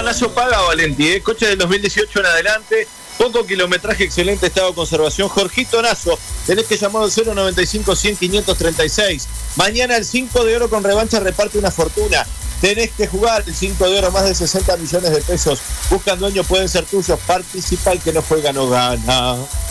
Nazo paga, Valenti, coche del 2018 en adelante, poco kilometraje, excelente estado de conservación. Jorgito Nazo, tenés que llamar al 095 100 536. Mañana el 5 de oro con revancha reparte una fortuna. Tenés que jugar el 5 de oro, más de 60 millones de pesos. Buscan dueños, pueden ser tuyos. Participa, el que no juega no gana.